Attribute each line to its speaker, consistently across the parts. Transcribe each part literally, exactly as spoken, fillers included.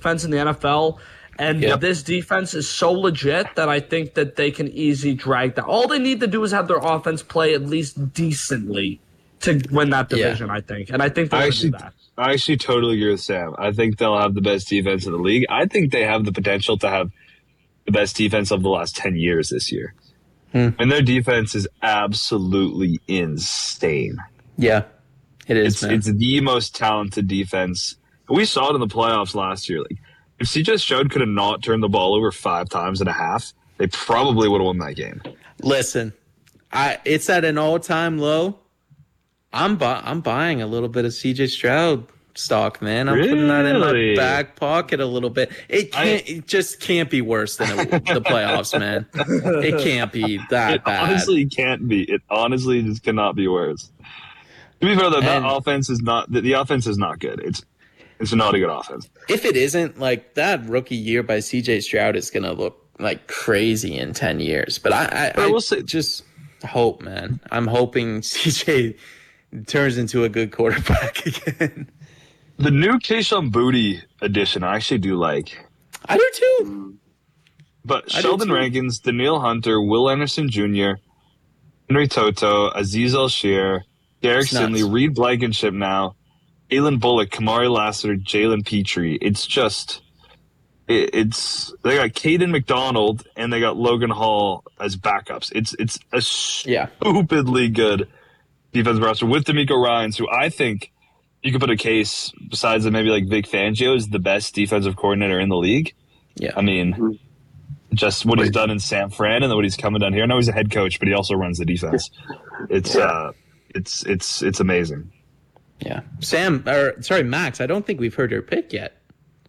Speaker 1: defense in the N F L. And
Speaker 2: Yep.
Speaker 1: this defense is so legit that I think that they can easily drag that. All they need to do is have their offense play at least decently to win that division, yeah. I think. And I think they're
Speaker 3: I
Speaker 1: going
Speaker 3: actually,
Speaker 1: to do that.
Speaker 3: I actually totally agree with Sam. I think they'll have the best defense in the league. I think they have the potential to have the best defense of the last ten years this year.
Speaker 2: Hmm.
Speaker 3: And their defense is absolutely insane.
Speaker 2: Yeah, it is,
Speaker 3: It's,
Speaker 2: man.
Speaker 3: it's the most talented defense. We saw it in the playoffs last year. Like, if C J Stroud could have not turned the ball over five times and a half, they probably would have won that game.
Speaker 2: Listen, I it's at an all-time low. I'm bu- I'm buying a little bit of C J Stroud stock, man. I'm
Speaker 3: really?
Speaker 2: putting that in my back pocket a little bit. It can't.
Speaker 3: I,
Speaker 2: it just can't be worse than a, the playoffs, man. It can't be that
Speaker 3: it
Speaker 2: bad.
Speaker 3: Honestly, can't be. It honestly just cannot be worse. To be fair, though, that offense is not. The, the offense is not good. It's it's not a good offense.
Speaker 2: If it isn't, like, that rookie year by C J Stroud is gonna look like crazy in ten years. But I, I, I will say, just hope, man. I'm hoping C J turns into a good quarterback again.
Speaker 3: The new Kayshon Boutte edition, I actually do like.
Speaker 2: I do too.
Speaker 3: But
Speaker 2: I
Speaker 3: Sheldon
Speaker 2: too.
Speaker 3: Rankins, Daniil Hunter, Will Anderson Junior, Henry Toto, Aziz El-Shir, Derek Sinley, Reed Blankenship now, Aylin Bullock, Kamari Lassiter, Jalen Petrie. It's just, it, it's, they got Caden McDonald and they got Logan Hall as backups. It's it's a
Speaker 2: yeah.
Speaker 3: stupidly good defensive roster with D'Amico Ryans, who I think you could put a case, besides that maybe like Vic Fangio is the best defensive coordinator in the league.
Speaker 2: Yeah.
Speaker 3: I mean, just what he's done in San Fran and then what he's coming down here. I know he's a head coach, but he also runs the defense. It's,
Speaker 4: yeah.
Speaker 3: uh, it's, it's, it's amazing.
Speaker 2: Yeah. Sam, or sorry, Max, I don't think we've heard your pick yet.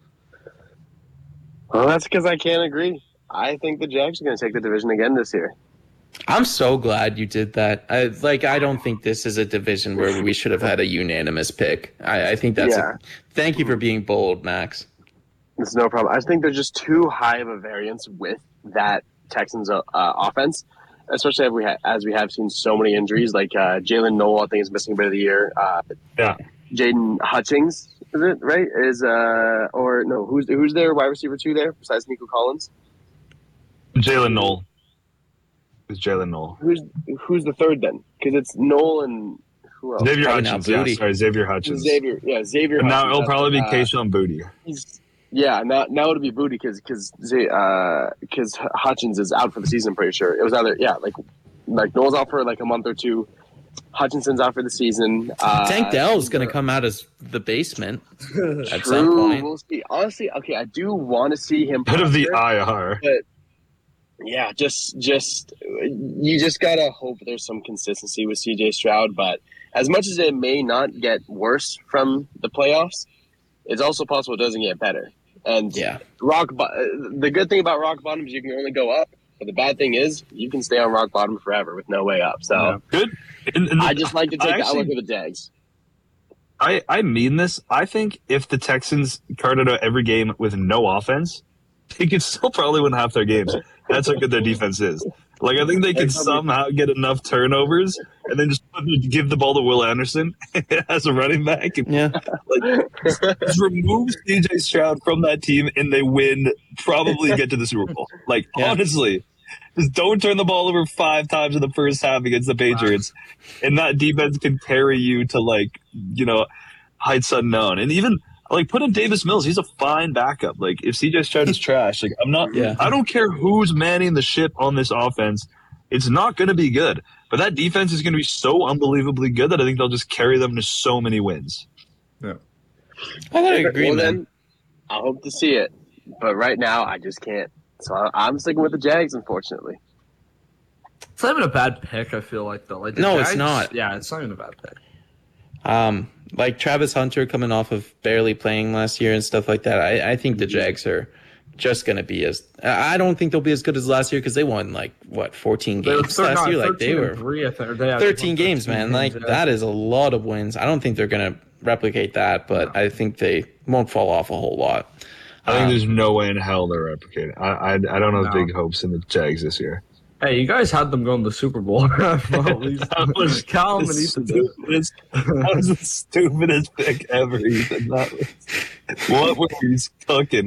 Speaker 4: Well, that's because I can't agree. I think the Jags are going to take the division again this year.
Speaker 2: I'm so glad you did that. I, like, I don't think this is a division where we should have had a unanimous pick. I, I think that's
Speaker 4: Yeah.
Speaker 2: a, thank you for being bold, Max.
Speaker 4: It's no problem. I think there's just too high of a variance with that Texans uh, offense, especially as we, ha- as we have seen so many injuries. Like uh, Jalen Noel, I think, is missing a bit of the year. Uh,
Speaker 3: Yeah.
Speaker 4: Jaden Hutchings, is it right? Is uh or no? Who's who's their wide receiver two there besides Nico Collins?
Speaker 3: Jalen Noel. Who's Jalen Noel?
Speaker 4: Who's who's the third then? Because it's Noel and who else?
Speaker 3: Xavier
Speaker 2: Probably
Speaker 3: Hutchins.
Speaker 2: not
Speaker 3: Yeah,
Speaker 2: Boutte.
Speaker 3: sorry, Xavier Hutchins.
Speaker 4: Xavier, yeah, Xavier.
Speaker 3: And now
Speaker 4: Hutchins,
Speaker 3: it'll probably be
Speaker 4: uh,
Speaker 3: Kayshon Boutte.
Speaker 4: He's, yeah, now now it'll be Boutte because because because uh, Hutchins is out for the season. I'm pretty sure it was either yeah like like Noel's out for like a month or two. Hutchinson's out for the season. Uh,
Speaker 2: Tank Dell's going to come out as the basement at
Speaker 4: True,
Speaker 2: some point.
Speaker 4: we'll see. Honestly, okay, I do want to see him.
Speaker 3: Bit of the
Speaker 4: prosper,
Speaker 3: I R.
Speaker 4: but yeah, just just you just gotta hope there's some consistency with C J Stroud. But as much as it may not get worse from the playoffs, it's also possible it doesn't get better. And
Speaker 2: Yeah.
Speaker 4: rock. Bo- the good thing about rock bottom is you can only go up. But the bad thing is you can stay on rock bottom forever with no way up. So
Speaker 3: Yeah. Good. And- and
Speaker 4: I just like to take
Speaker 3: I
Speaker 4: the
Speaker 3: actually-
Speaker 4: outlook of the Jags.
Speaker 3: I, I mean this. I think if the Texans carded out every game with no offense, they could still probably win half their games. That's how good their defense is. Like, I think they could somehow get enough turnovers and then just give the ball to Will Anderson as a running back. And,
Speaker 2: Yeah.
Speaker 3: like, just, just remove C J Stroud from that team and they win, probably get to the Super Bowl. Like,
Speaker 2: Yeah.
Speaker 3: honestly, just don't turn the ball over five times in the first half against the Patriots. And that defense can carry you to, like, you know, heights unknown. And even, like, put in Davis Mills. He's a fine backup. Like, if C J Stroud is trash, like, I'm not,
Speaker 2: Yeah.
Speaker 3: I don't care who's manning the ship on this offense. It's not going to be good. But that defense is going to be so unbelievably good that I think they'll just carry them to so many wins.
Speaker 1: Yeah.
Speaker 2: I gotta agree,
Speaker 4: Well,
Speaker 2: man.
Speaker 4: then, I hope to see it. But right now, I just can't. So I- I'm sticking with the Jags, unfortunately.
Speaker 1: It's not even a bad pick, I feel like, though. Like the
Speaker 2: No, it's
Speaker 1: Jags-
Speaker 2: not.
Speaker 1: Yeah, it's not even a bad pick.
Speaker 2: Um, like Travis Hunter coming off of barely playing last year and stuff like that. I, I think the Jags are just going to be as. I don't think they'll be as good as last year because they won like what fourteen
Speaker 1: They were
Speaker 2: games
Speaker 1: thir-
Speaker 2: last
Speaker 1: no,
Speaker 2: year. Like they
Speaker 1: thirteen and
Speaker 2: were
Speaker 1: three, I think, or they had
Speaker 2: thirteen
Speaker 1: won
Speaker 2: games, man. Like
Speaker 1: yeah.
Speaker 2: that is a lot of wins. I don't think they're going to replicate that, but I think they won't fall off a whole lot.
Speaker 3: I think
Speaker 2: Um,
Speaker 3: there's no way in hell they're replicating. I I, I don't have
Speaker 1: No.
Speaker 3: big hopes in the Jags this year.
Speaker 1: Hey, you guys had them going to the Super Bowl. Well, at least
Speaker 3: That was
Speaker 1: Callum
Speaker 3: the
Speaker 1: and Ethan did.
Speaker 3: stupidest, that was the stupidest pick ever, Ethan. That was, what were you cooking?